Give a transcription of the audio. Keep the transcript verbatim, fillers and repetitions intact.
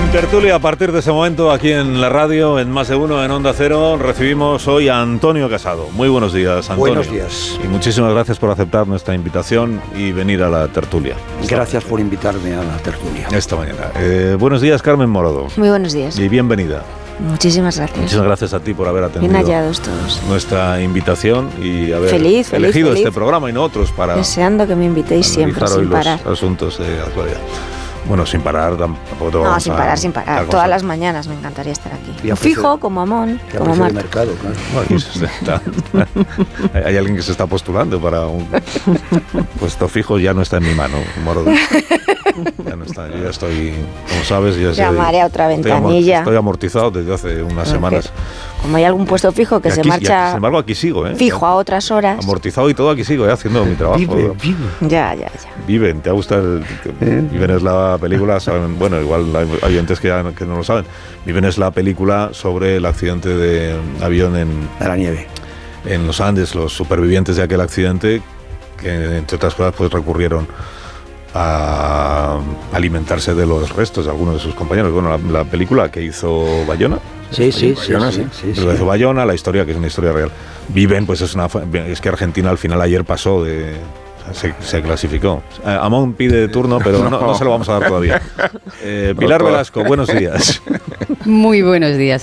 En tertulia, a partir de ese momento, aquí en la radio, en Más de Uno, en Onda Cero, recibimos hoy a Antonio Casado. Muy buenos días, Antonio. Buenos días. Y muchísimas gracias por aceptar nuestra invitación y venir a la tertulia. Gracias por invitarme a la tertulia. Esta mañana. Eh, buenos días, Carmen Morodo. Muy buenos días. Y bienvenida. Muchísimas gracias. Muchísimas gracias a ti por haber atendido Bien hallados todos. nuestra invitación y haber feliz, feliz, elegido feliz. este programa y no otros para deseando que me invitéis siempre sin parar. Los asuntos de actualidad. Bueno, sin parar tampoco te No, vamos sin a, parar, sin parar. a Todas las mañanas me encantaría estar aquí. Y a Fijo, precio- como Amón, Que como aprecio el Marta. mercado, claro. Bueno, aquí se está- hay alguien que se está postulando para un puesto fijo, ya no está en mi mano, Morodo. Ya no está, yo ya estoy, como sabes, ya Llamaré a otra estoy amor- ventanilla. Estoy amortizado desde hace unas semanas. Como hay algún puesto fijo que Y se aquí- y marcha aquí, sin embargo, aquí sigo, ¿eh? fijo a otras horas. Amortizado y todo, aquí sigo, ¿eh? Haciendo mi trabajo. Vive, vive. Ya, ya, ya. Viven, ¿te gusta el, ¿Eh? Viven es la película, saben, bueno, igual hay hay oyentes que, ya- que no lo saben. Viven es la película sobre el accidente de avión en, A la nieve. en los Andes, los supervivientes de aquel accidente, que entre otras cosas pues recurrieron a alimentarse de los restos de algunos de sus compañeros. Bueno, la, la película que hizo Bayona, Sí, sí, sí, Bayona, sí, sí. sí, Lo sí. hizo Bayona, la historia, que es una historia real. Viven, pues es una fa- es que Argentina al final ayer pasó de se, se clasificó. Eh, Amón pide turno, pero no, no se lo vamos a dar todavía. Eh, Pilar Velasco, buenos días. Muy buenos días